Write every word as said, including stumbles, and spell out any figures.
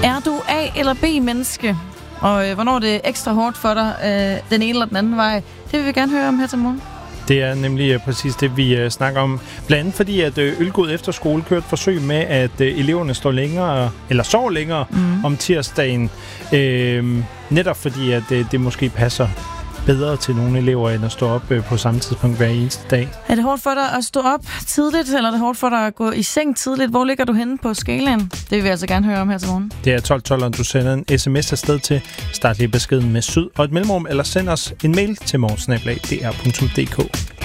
Er du A- eller B-menneske? Og øh, hvornår det er ekstra hårdt for dig, øh, den ene eller den anden vej? Det vil vi gerne høre om her til morgen. Det er nemlig præcis det, vi snakker om. Blandt andet fordi, at Ølgod Efterskole kørte et forsøg med, at eleverne står længere, eller sover længere mm. om tirsdagen. Øh, netop fordi, at det, det måske passer bedre til nogle elever, end at stå op på samme tidspunkt hver eneste dag. Er det hårdt for dig at stå op tidligt, eller er det hårdt for dig at gå i seng tidligt? Hvor ligger du henne på skalaen? Det vil vi altså gerne høre om her til morgen. Det er tolv tolv, du sender en sms afsted til. Start lige beskeden med syd og et mellemrum, eller send os en mail til morgen snabel-a punktum d k.